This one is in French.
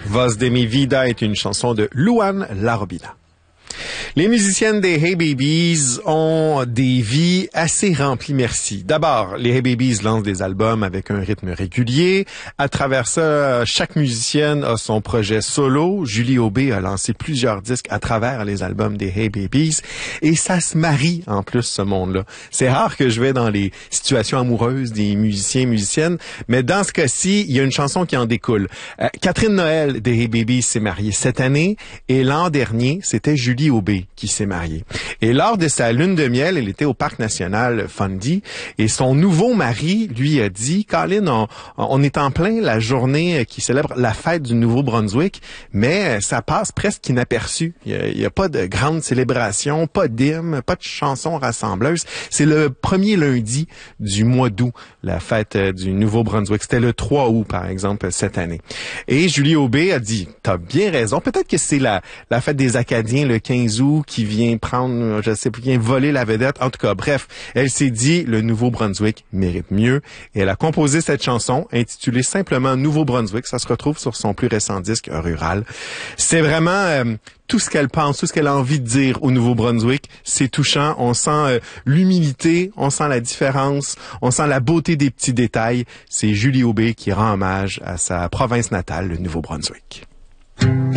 Voz de mi vida est une chanson de Luan Larobina. Les musiciennes des Hey Babies ont des vies assez remplies, merci. D'abord, les Hey Babies lancent des albums avec un rythme régulier. À travers ça, chaque musicienne a son projet solo. Julie Aubé a lancé plusieurs disques à travers les albums des Hey Babies. Et ça se marie, en plus, ce monde-là. C'est rare que je vais dans les situations amoureuses des musiciens et musiciennes, mais dans ce cas-ci, il y a une chanson qui en découle. Catherine Noël des Hey Babies s'est mariée cette année, et l'an dernier, c'était Julie Aubé qui s'est mariée. Et lors de sa lune de miel, elle était au Parc national Fundy, et son nouveau mari lui a dit, Colin, on est en plein la journée qui célèbre la fête du Nouveau-Brunswick, mais ça passe presque inaperçu. Il y a pas de grande célébration, pas d'hymne, pas de chansons rassembleuses. C'est le premier lundi du mois d'août, la fête du Nouveau-Brunswick. C'était le 3 août, par exemple, cette année. Et Julie Aubé a dit, t'as bien raison, peut-être que c'est la fête des Acadiens le 15 août qui vient prendre, je sais plus, qui vient voler la vedette. En tout cas, bref, elle s'est dit, le Nouveau-Brunswick mérite mieux. Et elle a composé cette chanson intitulée simplement Nouveau-Brunswick. Ça se retrouve sur son plus récent disque Rural. C'est vraiment tout ce qu'elle pense, tout ce qu'elle a envie de dire au Nouveau-Brunswick. C'est touchant. On sent l'humilité, on sent la différence, on sent la beauté des petits détails. C'est Julie Aubé qui rend hommage à sa province natale, le Nouveau-Brunswick.